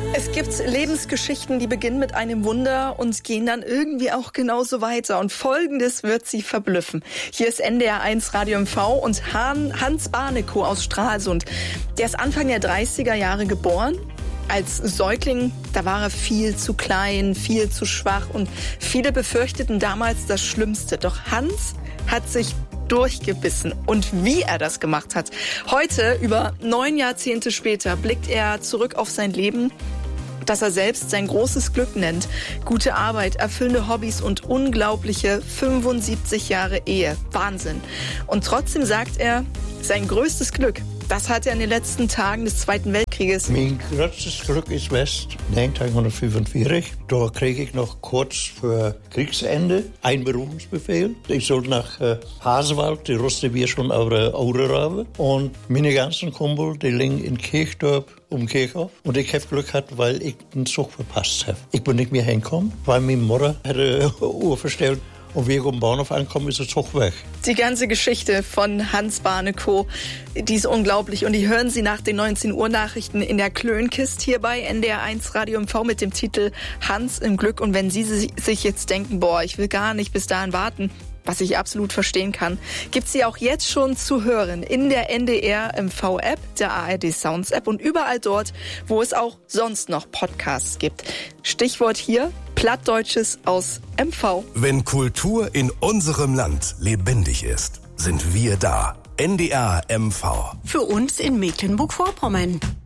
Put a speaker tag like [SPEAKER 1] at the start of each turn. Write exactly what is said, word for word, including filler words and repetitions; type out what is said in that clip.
[SPEAKER 1] Es gibt Lebensgeschichten, die beginnen mit einem Wunder und gehen dann irgendwie auch genauso weiter. Und Folgendes wird Sie verblüffen. Hier ist N D R eins Radio M V und Hans Barnekow aus Stralsund. Der ist Anfang der dreißiger Jahre geboren. Als Säugling, da war er viel zu klein, viel zu schwach und viele befürchteten damals das Schlimmste. Doch Hans hat sich durchgebissen. Und wie er das gemacht hat. Heute, über neun Jahrzehnte später, blickt er zurück auf sein Leben, das er selbst sein großes Glück nennt. Gute Arbeit, erfüllende Hobbys und unglaubliche fünfundsiebzig Jahre Ehe. Wahnsinn. Und trotzdem sagt er, sein größtes Glück, das hat er in den letzten Tagen des Zweiten Weltkrieges.
[SPEAKER 2] Mein größtes Glück ist West, neunzehnhundertfünfundvierzig. Da kriege ich noch kurz vor Kriegsende einen Berufungsbefehl. Ich soll nach äh, Hasewald, die wussten wir schon auf der Aurerabe. Und meine ganzen Kumpel, die liegen in Kirchdorf um Kirchhof. Und ich habe Glück gehabt, weil ich den Zug verpasst habe. Ich bin nicht mehr hingekommen, weil meine Mutter hatte Uhr verstellt. Und wie ich am Bahnhof ankomme, ist der Zug weg.
[SPEAKER 1] Die ganze Geschichte von Hans Barnekow, die ist unglaublich. Und die hören Sie nach den neunzehn Uhr Nachrichten in der Klönkist hier bei N D R eins Radio M V mit dem Titel Hans im Glück. Und wenn Sie sich jetzt denken, boah, ich will gar nicht bis dahin warten, was ich absolut verstehen kann, gibt's sie auch jetzt schon zu hören in der N D R M V App, der A R D Sounds App und überall dort, wo es auch sonst noch Podcasts gibt. Stichwort hier, Plattdeutsches aus M V.
[SPEAKER 3] Wenn Kultur in unserem Land lebendig ist, sind wir da. N D R M V.
[SPEAKER 4] Für uns in Mecklenburg-Vorpommern.